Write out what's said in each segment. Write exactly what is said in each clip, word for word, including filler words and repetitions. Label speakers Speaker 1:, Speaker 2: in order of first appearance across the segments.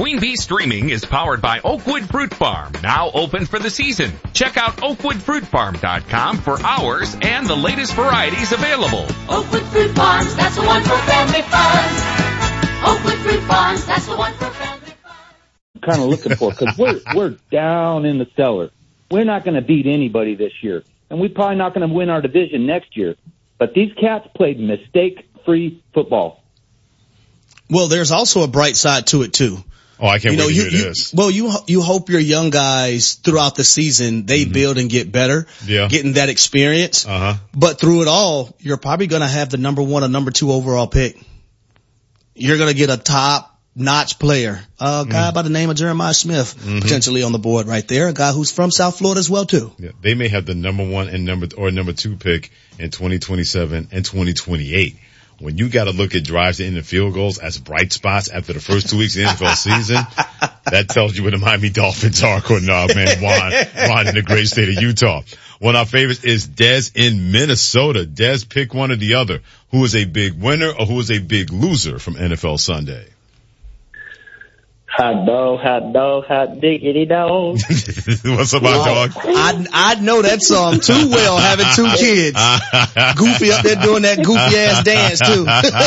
Speaker 1: Queen Bee Streaming is powered by Oakwood Fruit Farm, now open for the season. Check out oakwood fruit farm dot com for hours and the latest varieties available.
Speaker 2: Oakwood Fruit Farms, that's the one for family fun. Oakwood Fruit Farms, that's the one for family fun.
Speaker 3: Kind of looking for, because we're, we're down in the cellar. We're not going to beat anybody this year, and we're probably not going to win our division next year. But these Cats played mistake-free football.
Speaker 4: Well, there's also a bright side to it, too.
Speaker 5: Oh, I can't
Speaker 4: you know,
Speaker 5: wait to
Speaker 4: you,
Speaker 5: hear
Speaker 4: you,
Speaker 5: this.
Speaker 4: Well, you you hope your young guys throughout the season, they mm-hmm. build and get better,
Speaker 5: yeah.
Speaker 4: getting that experience.
Speaker 5: Uh-huh.
Speaker 4: But through it all, you're probably going to have the number one or number two overall pick. You're going to get a top-notch player, a guy mm. by the name of Jeremiah Smith, mm-hmm. potentially on the board right there, a guy who's from South Florida as well, too.
Speaker 5: Yeah, they may have the number one and number or number two pick in twenty twenty-seven and twenty twenty-eight. When you got to look at drives to end the field goals as bright spots after the first two weeks of the N F L season, that tells you where the Miami Dolphins are, according to our man Juan, Juan in the great state of Utah. One of our favorites is Dez in Minnesota. Dez, pick one or the other. Who is a big winner or who is a big loser from N F L Sunday?
Speaker 6: Hot dog, hot dog, hot diggity dog.
Speaker 5: What's up, hot dog?
Speaker 4: I, I know that song too well, having two kids. Goofy up there doing that goofy ass dance too.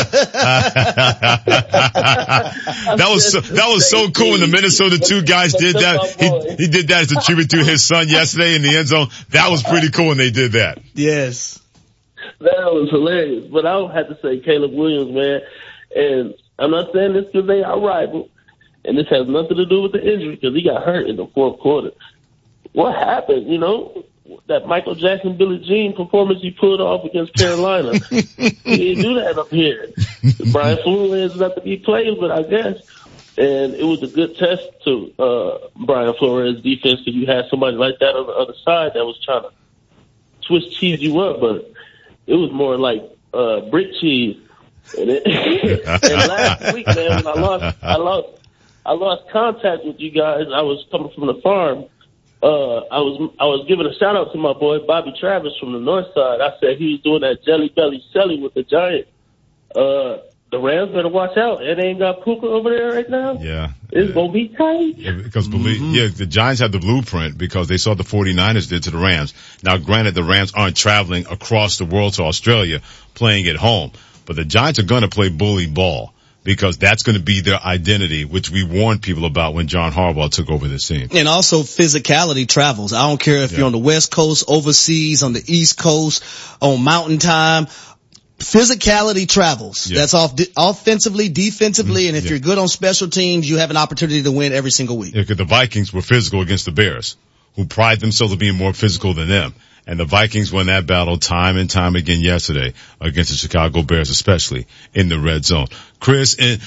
Speaker 5: That was so, that was so cool when the Minnesota two guys did that. He, he did that as a tribute to his son yesterday in the end zone. That was pretty cool when they did that.
Speaker 4: Yes.
Speaker 6: That was hilarious. But I would have to say Caleb Williams, man. And I'm not saying this because they are rival. And this has nothing to do with the injury because he got hurt in the fourth quarter. What happened, you know, that Michael Jackson, Billie Jean performance he pulled off against Carolina? He didn't do that up here. Brian Flores is not to be played, but I guess. And it was a good test to uh Brian Flores' defense because you had somebody like that on the other side that was trying to Swiss cheese you up, but it was more like uh brick cheese. And, it, and last week, man, when I lost, I lost. I lost contact with you guys. I was coming from the farm. Uh, I was I was giving a shout out to my boy Bobby Travis from the north side. I said he was doing that jelly belly selly with the Giant. Uh, the Rams better watch out. It ain't got Puka over there right now.
Speaker 5: Yeah.
Speaker 6: It's
Speaker 5: yeah.
Speaker 6: gonna be tight.
Speaker 5: Yeah, because believe, mm-hmm. yeah, the Giants have the blueprint because they saw the 49ers did to the Rams. Now, granted, the Rams aren't traveling across the world to Australia playing at home, but the Giants are going to play bully ball. Because that's going to be their identity, which we warned people about when John Harbaugh took over this team.
Speaker 4: And also physicality travels. I don't care if yeah. you're on the West Coast, overseas, on the East Coast, on mountain time. Physicality travels. Yeah. That's off de- offensively, defensively, and if yeah. you're good on special teams, you have an opportunity to win every single week.
Speaker 5: Yeah, because the Vikings were physical against the Bears, who pride themselves on being more physical than them. And the Vikings won that battle time and time again yesterday against the Chicago Bears, especially in the red zone. Chris and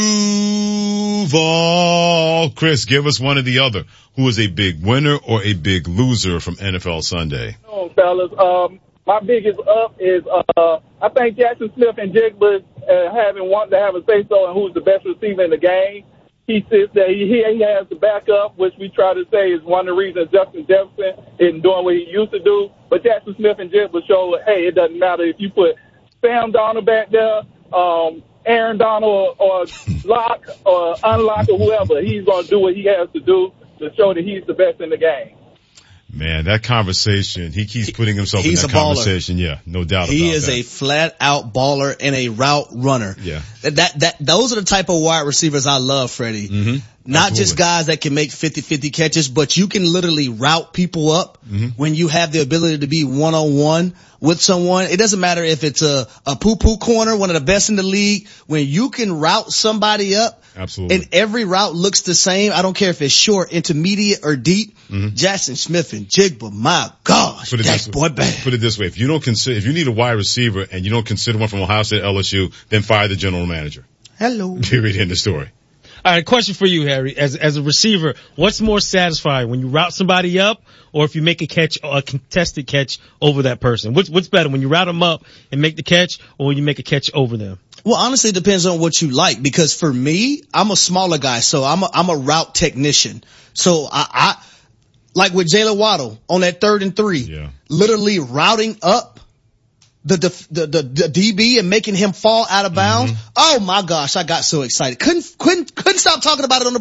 Speaker 5: Duval. Chris, give us one or the other. Who is a big winner or a big loser from N F L Sunday?
Speaker 7: Oh, fellas, um, my biggest up is, uh, I think Jackson Smith and Jigba, uh, having wanted to have a say-so on who's the best receiver in the game. He sits there. He, he has the backup, which we try to say is one of the reasons Justin Jefferson isn't doing what he used to do. But Jackson Smith and Jigba show, hey, it doesn't matter if you put Sam Darnold back there, um, Aaron Donald or, or Lock or Unlock or whoever. He's going to do what he has to do to show that he's the best in the game.
Speaker 5: Man, that conversation, he keeps putting himself
Speaker 4: He's
Speaker 5: in that conversation. Yeah, no doubt
Speaker 4: he
Speaker 5: about
Speaker 4: is
Speaker 5: that.
Speaker 4: a flat out baller and a route runner.
Speaker 5: Yeah.
Speaker 4: That, that, that, those are the type of wide receivers I love, Freddie.
Speaker 5: Mm-hmm.
Speaker 4: Not
Speaker 5: Absolutely.
Speaker 4: just guys that can make fifty-fifty catches, but you can literally route people up
Speaker 5: mm-hmm.
Speaker 4: when you have the ability to be one-on-one with someone. It doesn't matter if it's a, a poo-poo corner, one of the best in the league. When you can route somebody up,
Speaker 5: Absolutely.
Speaker 4: and every route looks the same, I don't care if it's short, intermediate, or deep,
Speaker 5: mm-hmm.
Speaker 4: Jackson Smith and Jigba, my gosh,
Speaker 5: Put it
Speaker 4: that's
Speaker 5: this
Speaker 4: boy bad.
Speaker 5: Put it this way. If you don't consider, if you need a wide receiver and you don't consider one from Ohio State, L S U, then fire the general manager.
Speaker 4: Hello.
Speaker 5: Period. End of story.
Speaker 8: All right, question for you, Harry. As as a receiver, what's more satisfying, when you route somebody up or if you make a catch, a contested catch over that person? What's what's better, when you route them up and make the catch, or when you make a catch over them?
Speaker 4: Well, honestly, it depends on what you like, because for me, I'm a smaller guy, so I'm a, I'm a route technician. So I, I like with Jaylen Waddle on that third and three,
Speaker 5: yeah.
Speaker 4: literally routing up the, the, the, the, the D B and making him fall out of bounds. Mm-hmm. Oh my gosh, I got so excited. Couldn't, couldn't, couldn't stop talking about it on the